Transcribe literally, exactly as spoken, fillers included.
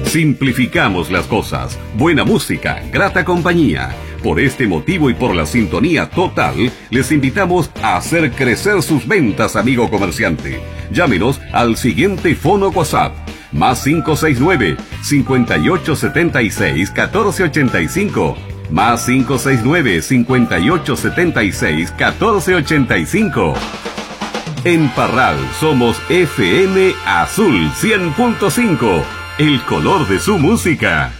Simplificamos las cosas. Buena música, grata compañía. Por este motivo y por la sintonía total, les invitamos a hacer crecer sus ventas, amigo comerciante. Llámenos al siguiente fono WhatsApp. Más cinco seis nueve, cinco ocho siete seis, uno cuatro ocho cinco. Más cinco seis nueve, cinco ocho siete seis, uno cuatro ocho cinco. En Parral somos F M Azul cien punto cinco. El color de su música.